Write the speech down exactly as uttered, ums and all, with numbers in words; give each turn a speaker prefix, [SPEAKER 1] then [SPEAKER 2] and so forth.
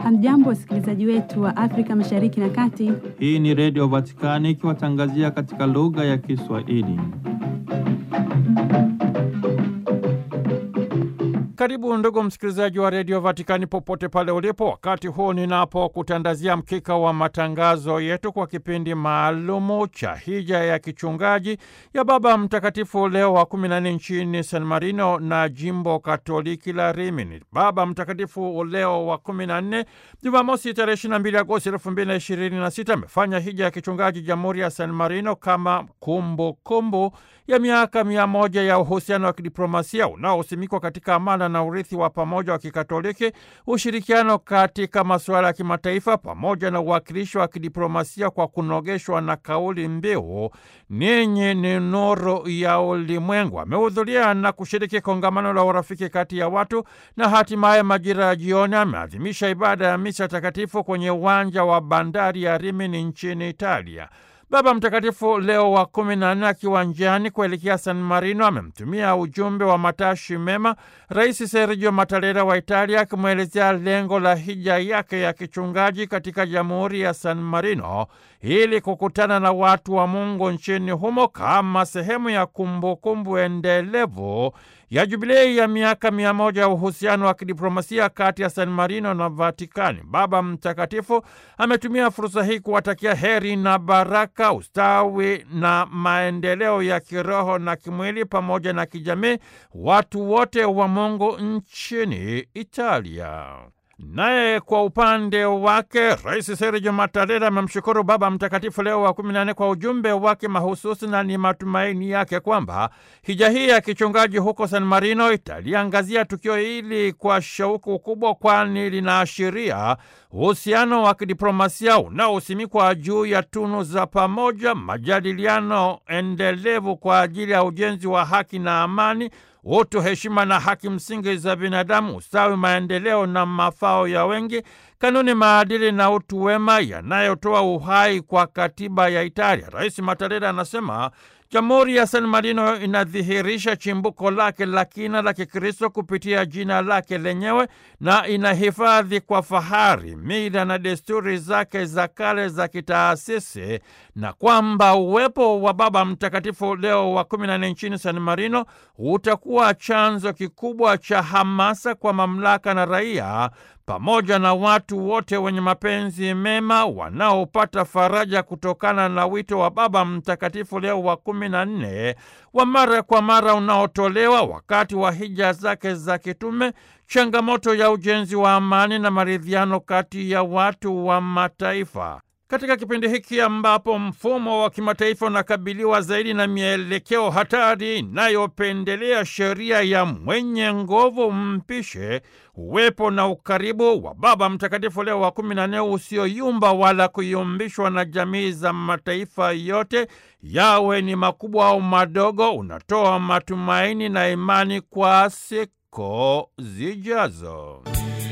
[SPEAKER 1] Hamjambo wasikilizaji wetu wa Afrika Mashariki na Kati.
[SPEAKER 2] Hii ni Radio Vatikani ikiwatangazia katika lugha ya Kiswahili. Karibu ndugu msikilizaji wa Radio Vatikani popote pale ulipo, wakati huu ninapo kutandazia mkika wa matangazo yetu kwa kipindi maalumu cha hija ya kichungaji ya Baba Mtakatifu Leo wa kumi na nne nchini San Marino na Jimbo Katoliki la Rimini. Baba Mtakatifu Leo wa kumi na nne Jumamosi tarehe ishirini na mbili Agosti elfu mbili na ishirini na sita amefanya hija ya kichungaji Jamhuri ya San Marino kama kumbukumbu kumbu ya miaka mia moja ya uhusiano wa kidiplomasia unaosimikwa katika amana na urithi wa pamoja wa Kikatoliki, ushirikiano katika masuala ya kimataifa pamoja na uwakilishi wa kidiplomasia kwa kunogeshwa na kauli mbiu ninyi ni nuru ya ulimwengu. Amehudhuria na kushiriki kongamano la urafiki kati ya watu na hatimaye majira ya jioni ameadhimisha ibada ya misa takatifu kwenye uwanja wa bandari ya Rimini nchini Italia. Baba Mtakatifu Leo wa kumi na nne akiwa njiani kuelekea San Marino amemtumia ujumbe wa matashi mema Rais Sergio Mattarella wa Italia, akimwelezea lengo la hija yake ya kichungaji katika Jamhuri ya San Marino ili kukutana na watu wa Mungu nchini humo kama sehemu ya kumbukumbu endelevu ya jubilei ya miaka mia moja ya uhusiano wa kidiplomasia kati ya San Marino na Vatikani. Baba Mtakatifu ametumia fursa hii kuwatakia heri na baraka, ustawi na maendeleo ya kiroho na kimwili pamoja na kijamii watu wote wa Mungu nchini Italia. Naye kwa upande wake Rais Sergio Mattarella amemshukuru Baba Mtakatifu Leo wa kumi na nne kwa ujumbe wake mahususi, na ni matumaini yake kwamba hija hii ya kichungaji huko San Marino italiangazia tukio hili kwa shauku kubwa, kwani linaashiria uhusiano wa kidiplomasia unaosimikwa juu ya tunu za pamoja, majadiliano endelevu kwa ajili ya ujenzi wa haki na amani, utu, heshima na haki msingi za binadamu, ustawi, maendeleo na mafao ya wengi, kanuni, maadili na utu wema yanayotoa uhai kwa katiba ya Italia. Rais Mattarella anasema Jamhuri ya San Marino inadhihirisha chimbuko lake la kina la Kikristo kupitia jina lake lenyewe na inahifadhi kwa fahari mila na desturi zake za kale za kitaasisi, na kwamba uwepo wa Baba Mtakatifu Leo wa kumi na nne nchini San Marino utakuwa chanzo kikubwa cha hamasa kwa mamlaka na raia pamoja na watu wote wenye mapenzi mema wanaopata faraja kutokana na wito wa Baba Mtakatifu Leo wa kumi na nne wa mara kwa mara unaotolewa wakati wa hija zake za kitume, changamoto ya ujenzi wa amani na maridhiano kati ya watu wa mataifa. Katika kipindi hiki ambapo mfumo wa kimataifa unakabiliwa zaidi na mielekeo hatari inayopendelea sheria ya mwenye nguvu mpishe, uwepo na ukaribu wa Baba Mtakatifu Leo wa kumi na nne usioyumba wala kuyumbishwa na jamii za mataifa yote, yawe ni makubwa au madogo, unatoa matumaini na imani kwa siku zijazo.